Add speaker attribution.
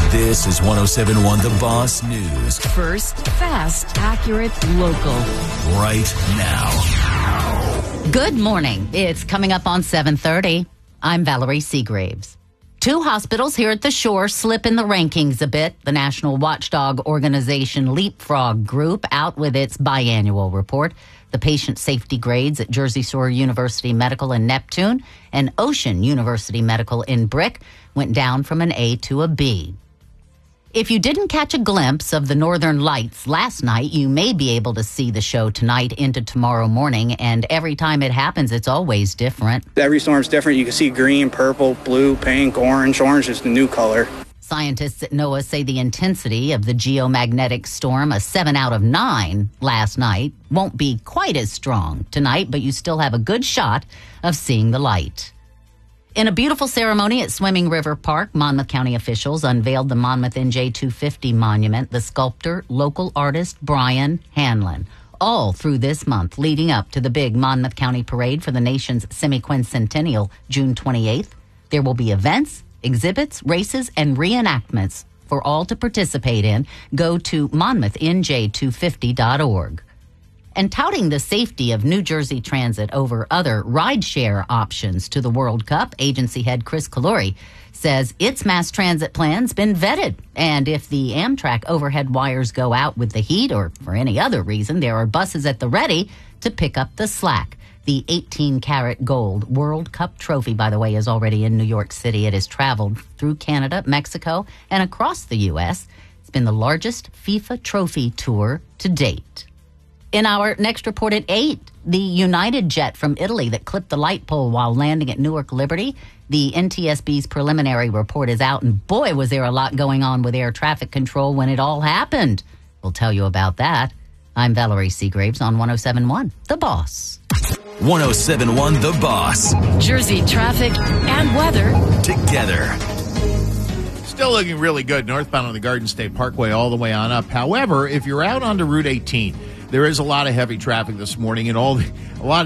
Speaker 1: This is 107.1 The Boss News.
Speaker 2: First, fast, accurate, local.
Speaker 1: Right now.
Speaker 3: Good morning. It's coming up on 7:30. I'm Valerie Seagraves. 2 hospitals here at the shore slip in the rankings a bit. The national watchdog organization Leapfrog Group out with its biannual report. The patient safety grades at Jersey Shore University Medical in Neptune and Ocean University Medical in Brick went down from an A to a B. If you didn't catch a glimpse of the Northern Lights last night, you may be able to see the show tonight into tomorrow morning, and every time it happens, it's always different.
Speaker 4: Every storm's different. You can see green, purple, blue, pink, orange. Orange is the new color.
Speaker 3: Scientists at NOAA say the intensity of the geomagnetic storm, a 7 out of 9 last night, won't be quite as strong tonight, but you still have a good shot of seeing the light. In a beautiful ceremony at Swimming River Park, Monmouth County officials unveiled the Monmouth NJ250 monument, the sculptor, local artist Brian Hanlon, all through this month leading up to the big Monmouth County Parade for the nation's semi-quincentennial, June 28th. There will be events, exhibits, races, and reenactments for all to participate in. Go to monmouthNJ250.org. And touting the safety of New Jersey Transit over other rideshare options to the World Cup, agency head Chris Calori says its mass transit plan's been vetted. And if the Amtrak overhead wires go out with the heat or for any other reason, there are buses at the ready to pick up the slack. The 18-karat gold World Cup trophy, by the way, is already in New York City. It has traveled through Canada, Mexico, and across the U.S. It's been the largest FIFA trophy tour to date. In our next report at 8, the United jet from Italy that clipped the light pole while landing at Newark Liberty. The NTSB's preliminary report is out, and boy, was there a lot going on with air traffic control when it all happened. We'll tell you about that. I'm Valerie Seagraves on 107.1 The Boss.
Speaker 1: 107.1 The Boss.
Speaker 2: Jersey traffic and weather
Speaker 1: Together.
Speaker 5: Still looking really good northbound on the Garden State Parkway all the way on up. However, if you're out onto Route 18, there is a lot of heavy traffic this morning, and a lot